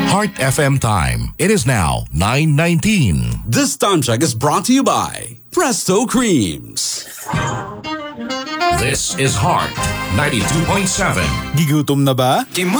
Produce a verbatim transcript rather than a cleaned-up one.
Heart F M time. It is now nine nineteen. This time check is brought to you by Presto Creams. This is Heart ninety-two point seven. Gigutom na ba?